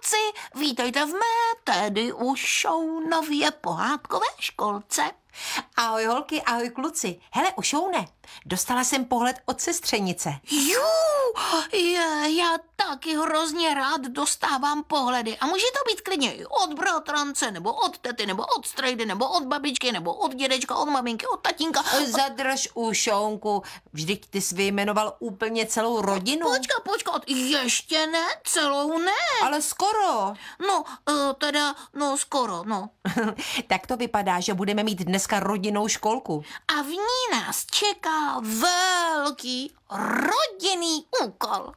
kluci, vítejte v mé, tedy už nově pohádkové školce. Ahoj holky, ahoj kluci. Hele, Ušoune, dostala jsem pohled od sestřenice. Já taky hrozně rád dostávám pohledy. A může to být klidně i od bratrance, nebo od tety, nebo od strejdy, nebo od babičky, nebo od dědečka, od maminky, od tatínka. Zadrž, Ušounku, vždyť ty jsi vyjmenoval úplně celou rodinu. Počkat, ještě ne, celou ne. Ale skoro. Skoro. Tak to vypadá, že budeme mít dneska rodinnou školku. A v ní nás čeká velký rodinný úkol.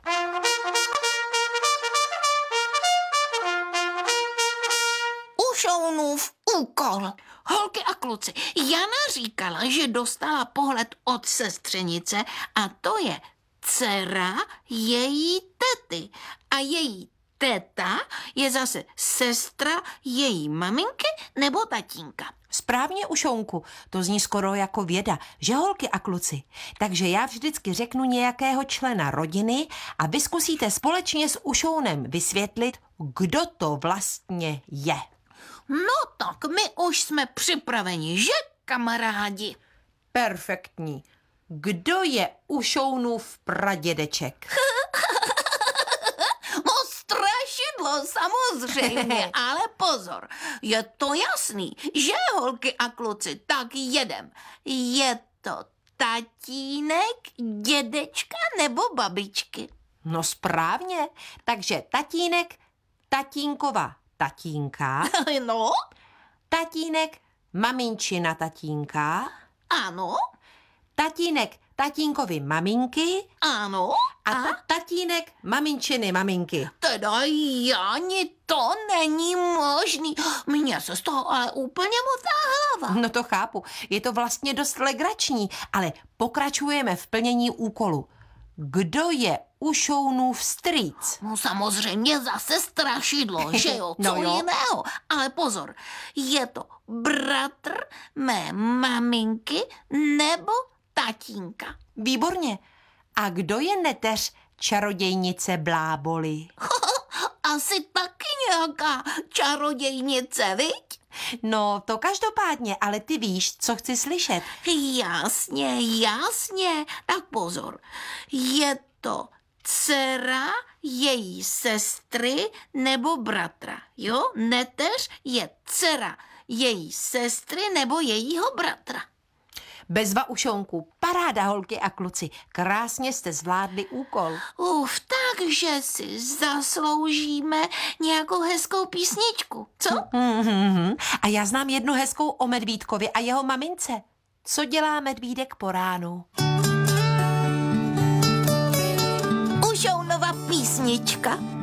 Ušounův úkol. Holky a kluci, Jana říkala, že dostala pohled od sestřenice a to je dcera její tety. A její teta je zase sestra její maminky nebo tatínka. Správně, Ušounku, to zní skoro jako věda, že holky a kluci? Takže já vždycky řeknu nějakého člena rodiny a vy zkusíte společně s Ušounem vysvětlit, kdo to vlastně je. No tak my už jsme připraveni, že kamarádi? Perfektní. Kdo je Ušounův pradědeček? Strašidlo, samozřejmě, ale pozor, je to jasný, že holky a kluci, tak jedem. Je to tatínek, dědečka nebo babičky? No správně, takže tatínek, tatínkova tatínka, No, tatínek, maminčina tatínka, ano, tatínek, tatínkovi maminky ano. a tatínek, maminčiny maminky. Teda Jani, to není možný. Mně se z toho ale úplně motá hlava. No to chápu, je to vlastně dost legrační, ale pokračujeme v plnění úkolu. Kdo je Ušounův strýc? No samozřejmě zase strašidlo, že jo, co No jo. jiného. Ale pozor, je to bratr mé maminky nebo tatínka? Výborně. A kdo je neteř čarodějnice Bláboli? Asi taky nějaká čarodějnice, viď? No, to každopádně, ale ty víš, co chci slyšet. Jasně. Tak pozor, je to dcera její sestry nebo bratra, jo? Neteř je dcera její sestry nebo jejího bratra. Bezva, Ušounku, paráda, holky a kluci. Krásně jste zvládli úkol. Takže si zasloužíme nějakou hezkou písničku, co? A já znám jednu hezkou o medvídkovi a jeho mamince. Co dělá medvídek po ránu? Ušounova písnička.